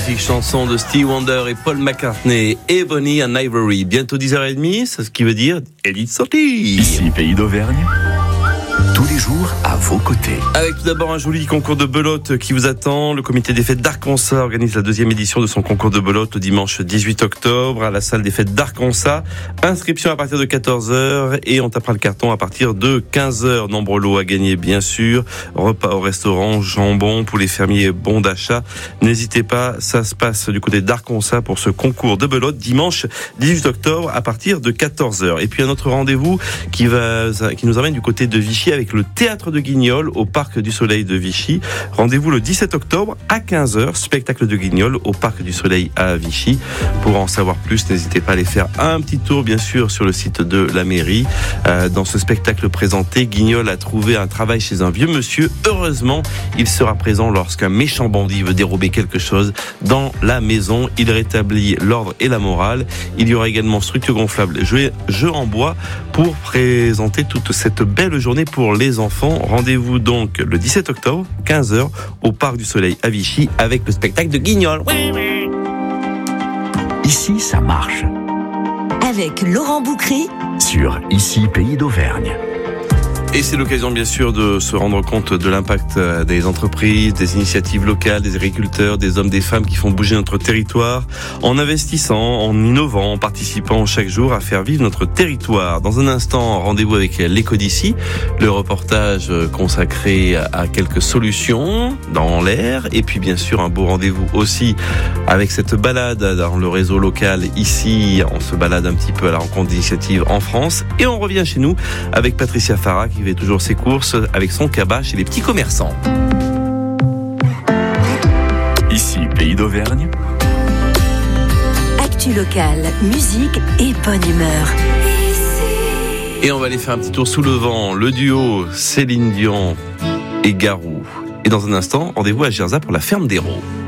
magnifique chanson de Stevie Wonder et Paul McCartney, Ebony and Ivory. Bientôt 10h30, c'est ce qui veut dire Elite sortie. Ici, Pays d'Auvergne. Tous les jours à vos côtés. Avec tout d'abord un joli concours de belote qui vous attend. Le comité des fêtes d'Arkansas organise la 2e édition de son concours de belote le dimanche 18 octobre à la salle des fêtes d'Arkansas. Inscription à partir de 14h et on tapera le carton à partir de 15h. Nombreux lots à gagner bien sûr. Repas au restaurant, jambon, poulet fermier, bon d'achat. N'hésitez pas, ça se passe du côté d'Arkansas pour ce concours de belote dimanche 18 octobre à partir de 14h. Et puis un autre rendez-vous qui nous amène du côté de Vichy avec le Théâtre de Guignol au Parc du Soleil de Vichy. Rendez-vous le 17 octobre à 15h, spectacle de Guignol au Parc du Soleil à Vichy. Pour en savoir plus, n'hésitez pas à aller faire un petit tour, bien sûr, sur le site de la mairie. Dans ce spectacle présenté, Guignol a trouvé un travail chez un vieux monsieur. Heureusement, il sera présent lorsqu'un méchant bandit veut dérober quelque chose dans la maison. Il rétablit l'ordre et la morale. Il y aura également structure gonflable, jeux en bois pour présenter toute cette belle journée pour les enfants. Rendez-vous donc le 17 octobre, 15h, au Parc du Soleil à Vichy avec le spectacle de Guignol. Ici, ça marche. Avec Laurent Boucry Sur Ici, Pays d'Auvergne. Et c'est l'occasion bien sûr de se rendre compte de l'impact des entreprises, des initiatives locales, des agriculteurs, des hommes, des femmes qui font bouger notre territoire en investissant, en innovant, en participant chaque jour à faire vivre notre territoire. Dans un instant, rendez-vous avec l'Éco d'ici, le reportage consacré à quelques solutions dans l'air et puis bien sûr un beau rendez-vous aussi avec cette balade dans le réseau local ici. On se balade un petit peu à la rencontre d'initiatives en France et on revient chez nous avec Patricia Farah qui fait toujours ses courses avec son cabas chez les petits commerçants. Ici, Pays d'Auvergne. Actu locale, musique et bonne humeur. Et on va aller faire un petit tour sous le vent. Le duo Céline Dion et Garou. Et dans un instant, rendez-vous à Gerza pour la ferme d'Hérault.